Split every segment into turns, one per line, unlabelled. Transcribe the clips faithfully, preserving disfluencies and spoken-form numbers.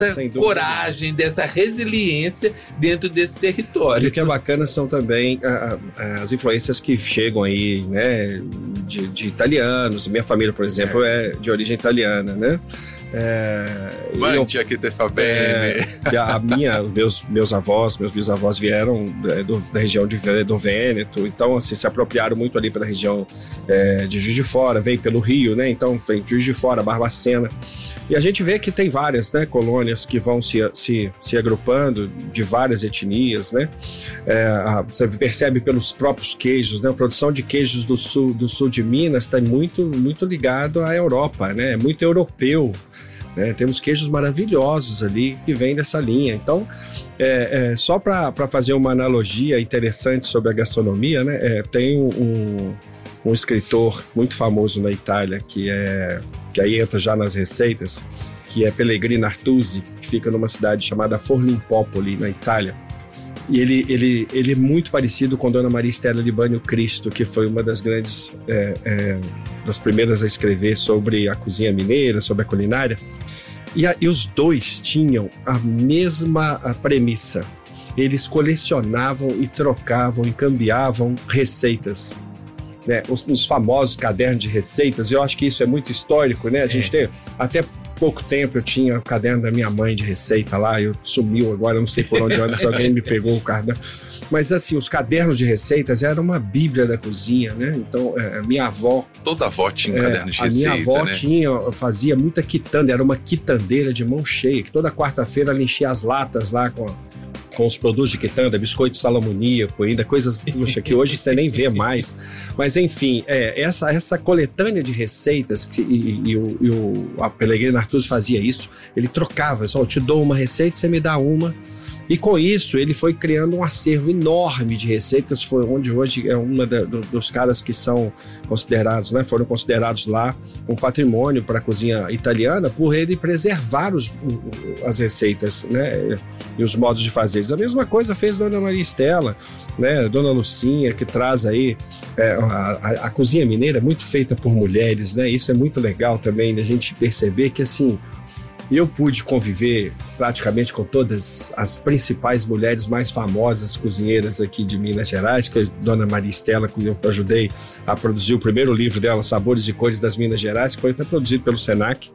coragem, dessa resiliência dentro desse território.
E o que é bacana são também a, a, as influências que chegam aí, né, de, de italianos. Minha família, por exemplo, é, é de origem italiana, né?
É, Mantia que te fa bene.
É, a minha, meus, meus avós, meus bisavós vieram da, do, da região de, do Vêneto, então assim, se apropriaram muito ali pela região é, de Juiz de Fora, veio pelo Rio, né? Então vem Juiz de Fora, Barbacena. E a gente vê que tem várias, né, colônias que vão se, se, se agrupando de várias etnias, né? É, a, você percebe pelos próprios queijos, né? A produção de queijos do sul, do sul de Minas está muito, muito ligado à Europa, né? É muito europeu. Né? Temos queijos maravilhosos ali que vêm dessa linha. Então, é, é, só para fazer uma analogia interessante sobre a gastronomia, né? É, tem um, um escritor muito famoso na Itália, que, é, que aí entra já nas receitas, que é Pellegrino Artusi, que fica numa cidade chamada Forlimpopoli, na Itália. E ele, ele, ele é muito parecido com Dona Maria Estela Libânio Cristo, que foi uma das grandes, é, é, das primeiras a escrever sobre a cozinha mineira, sobre a culinária. E, a, e os dois tinham a mesma a premissa. Eles colecionavam e trocavam e cambiavam receitas. Né? Os, os famosos cadernos de receitas, eu acho que isso é muito histórico, né? A gente é. tem até pouco tempo eu tinha o caderno da minha mãe de receita lá, eu sumiu agora, eu não sei por onde anda, se alguém me pegou o caderno. Mas assim, os cadernos de receitas eram uma bíblia da cozinha, né? Então, é, minha avó...
Toda avó tinha um é, caderno de
a
receita,
A minha avó
né?
tinha, fazia muita quitanda, era uma quitandeira de mão cheia, que toda quarta-feira ela enchia as latas lá com... com os produtos de quitanda, biscoito salamoníaco, ainda coisas, puxa, que hoje você nem vê mais. Mas, enfim, é, essa, essa coletânea de receitas, que, e, e, o, e o a Pellegrino Artusi fazia isso, ele trocava, só, eu te dou uma receita, você me dá uma. E com isso, ele foi criando um acervo enorme de receitas, foi onde hoje é uma da, do, dos caras que são considerados, né, foram considerados lá um patrimônio para a cozinha italiana, por ele preservar os, as receitas, né, e os modos de fazer. A mesma coisa fez Dona Maria Estela, né, Dona Lucinha, que traz aí é, a, a, a cozinha mineira é muito feita por mulheres, né, isso é muito legal também, a gente perceber que, assim, eu pude conviver praticamente com todas as principais mulheres mais famosas cozinheiras aqui de Minas Gerais, que é a Dona Maria Estela, que eu ajudei a produzir o primeiro livro dela, Sabores e Cores das Minas Gerais, que foi até produzido pelo Senac.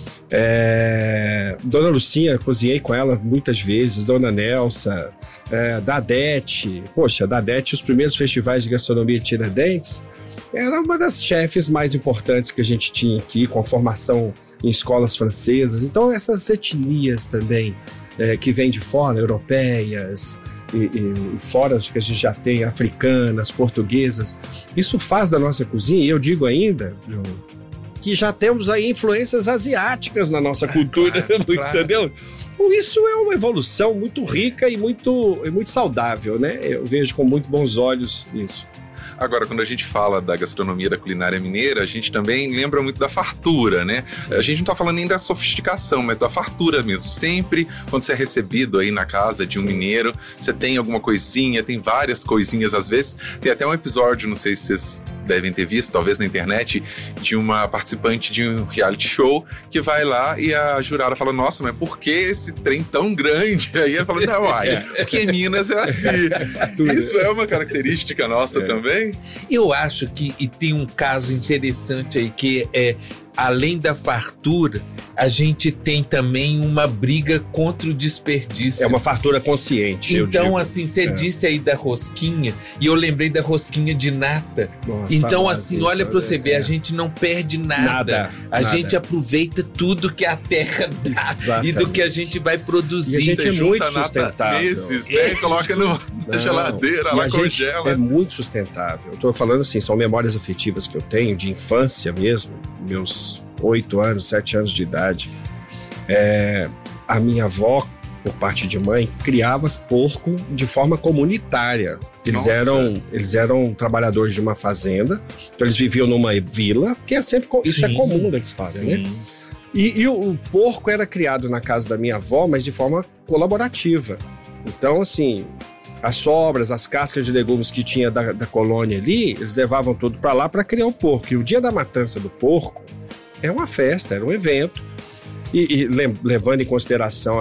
É, Dona Lucinha, cozinhei com ela muitas vezes, Dona Nelsa, é, Dadete, poxa, Dadete, os primeiros festivais de gastronomia de Tiradentes, era uma das chefes mais importantes que a gente tinha aqui, com a formação em escolas francesas. Então essas etnias também é, que vêm de fora, europeias e, e fora que a gente já tem, africanas, portuguesas, isso faz da nossa cozinha, e eu digo ainda, João, que já temos aí influências asiáticas na nossa cultura, claro, entendeu? Claro. Isso é uma evolução muito rica e muito, e muito saudável, né? Eu vejo com muito bons olhos isso.
Agora, quando a gente fala da gastronomia da culinária mineira, a gente também lembra muito da fartura, né? Sim. A gente não tá falando nem da sofisticação, mas da fartura mesmo. Sempre, quando você é recebido aí na casa de um Sim. mineiro, você tem alguma coisinha, tem várias coisinhas às vezes. Tem até um episódio, não sei se vocês devem ter visto, talvez na internet, de uma participante de um reality show que vai lá e a jurada fala, nossa, mas por que esse trem tão grande? Aí ela fala, não, ai, porque Minas é assim. Isso é uma característica nossa é. também?
Eu acho que e tem um caso interessante aí, que é, além da fartura, a gente tem também uma briga contra o desperdício.
É uma fartura consciente,
então,
eu digo.
assim, você
é.
disse aí da rosquinha, e eu lembrei da rosquinha de nata. Nossa, então, assim, isso, olha pra você é, ver, é. a gente não perde nada. Nada. A nada. gente aproveita tudo que a terra dá. Exatamente. E do que a gente vai produzir.
E a gente
você
é muito sustentável.
Nesses, né? É. Coloca no, na geladeira, lá congela.
É muito sustentável. Eu tô falando assim, são memórias afetivas que eu tenho, de infância mesmo, meus oito anos, sete anos de idade. É, a minha avó, por parte de mãe, criava porco de forma comunitária. Eles eram, eles eram trabalhadores de uma fazenda, então eles viviam numa vila, que é sempre, isso sim, é comum da história, sim. né? E, e o, o porco era criado na casa da minha avó, mas de forma colaborativa. Então, assim, as sobras, as cascas de legumes que tinha da, da colônia ali, eles levavam tudo para lá para criar o porco. E o dia da matança do porco é uma festa, era um evento. E, e levando em consideração